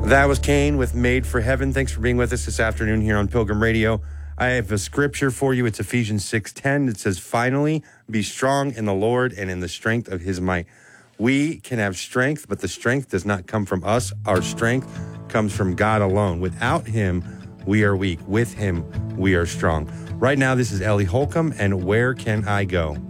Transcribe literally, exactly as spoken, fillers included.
That was Kane with Made for Heaven. Thanks for being with us this afternoon here on Pilgrim Radio. I have a scripture for you. It's Ephesians six ten. It says, finally, be strong in the Lord and in the strength of his might. We can have strength, but the strength does not come from us. Our strength comes from God alone. Without him, we are weak. With him, we are strong. Right now, this is Ellie Holcomb, and Where Can I Go?